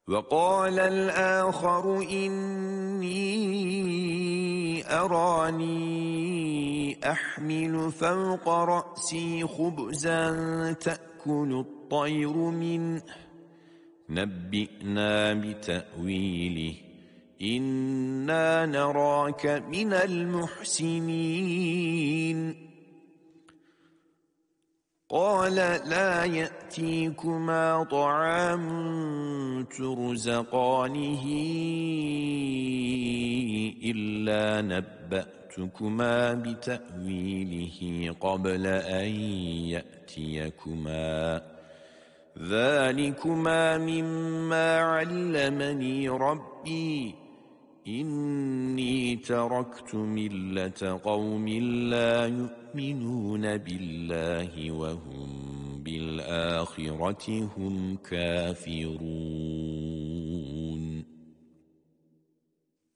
وقال الآخر إني أراني أحمل فوق رأسي خبزا تأكل الطير منه نبئنا بتأويله إنا نراك من المحسنين قال لا يأتيكما طعام ترزقانه إلا نبأتكما بتأويله قبل أن يأتيكما ذلكما مما علمني ربي إني تركت ملة قوم لا يؤمنون بالله وهم بالآخرة هم كافرون